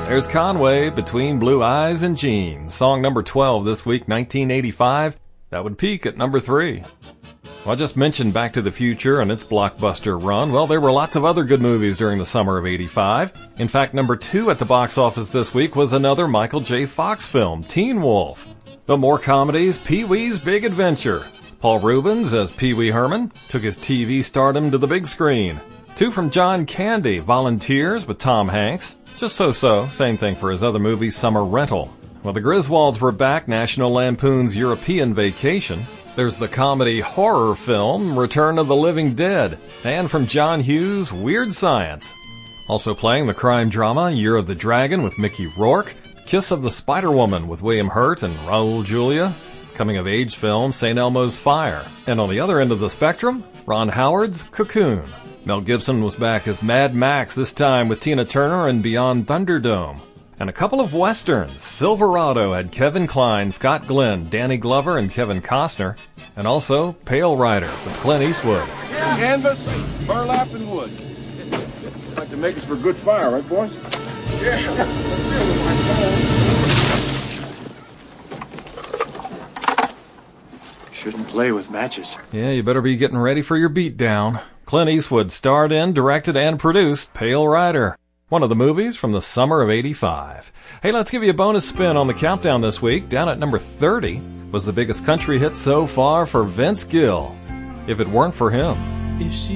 There's Conway, Between Blue Eyes and Jeans. Song number 12 this week, 1985. That would peak at number 3. Well, I just mentioned Back to the Future and its blockbuster run. Well, there were lots of other good movies during the summer of 85. In fact, number 2 at the box office this week was another Michael J. Fox film, Teen Wolf. But more comedies, Pee-wee's Big Adventure. Paul Reubens as Pee-wee Herman took his TV stardom to the big screen. 2 from John Candy, Volunteers with Tom Hanks. Just so-so, same thing for his other movie, Summer Rental. Well, the Griswolds were back, National Lampoon's European Vacation. There's the comedy horror film, Return of the Living Dead. And from John Hughes, Weird Science. Also playing the crime drama, Year of the Dragon with Mickey Rourke. Kiss of the Spider-Woman with William Hurt and Raul Julia. Coming-of-age film, St. Elmo's Fire. And on the other end of the spectrum, Ron Howard's Cocoon. Mel Gibson was back as Mad Max, this time with Tina Turner and Beyond Thunderdome. And a couple of westerns. Silverado had Kevin Kline, Scott Glenn, Danny Glover, and Kevin Costner. And also Pale Rider with Clint Eastwood. Canvas, burlap, and wood. Like to make us for good fire, right, boys? Yeah. Shouldn't play with matches. Yeah, you better be getting ready for your beatdown. Clint Eastwood starred in, directed, and produced Pale Rider, one of the movies from the summer of 85. Hey, let's give you a bonus spin on the countdown this week. Down at number 30 was the biggest country hit so far for Vince Gill. If it weren't for him. If she